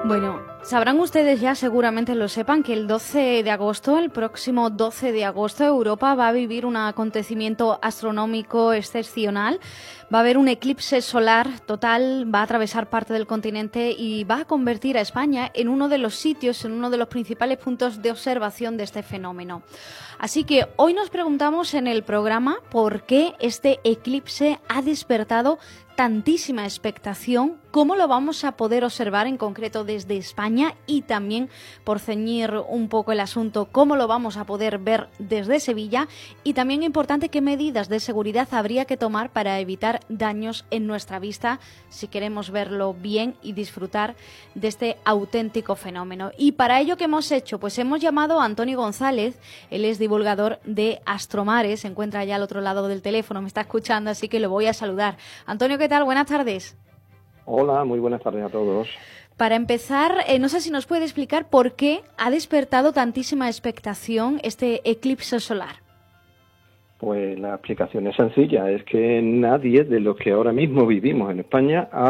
Bueno, sabrán ustedes ya, seguramente lo sepan, que el 12 de agosto, el próximo 12 de agosto, Europa va a vivir un acontecimiento astronómico excepcional. Va a haber un eclipse solar total, va a atravesar parte del continente y va a convertir a España en uno de los sitios, en uno de los principales puntos de observación de este fenómeno. Así que hoy nos preguntamos en el programa por qué este eclipse ha despertado tantísima expectación, cómo lo vamos a poder observar en concreto desde España y también, por ceñir un poco el asunto, cómo lo vamos a poder ver desde Sevilla y también importante qué medidas de seguridad habría que tomar para evitar daños en nuestra vista si queremos verlo bien y disfrutar de este auténtico fenómeno. Y para ello, ¿qué hemos hecho? Pues hemos llamado a Antonio González, él es divulgador de Astromares, se encuentra allá al otro lado del teléfono, me está escuchando, así que lo voy a saludar. Antonio, ¿qué tal? Buenas tardes. Hola, muy buenas tardes a todos. Para empezar, no sé si nos puede explicar por qué ha despertado tantísima expectación este eclipse solar. Pues la explicación es sencilla, es que nadie de los que ahora mismo vivimos en España ha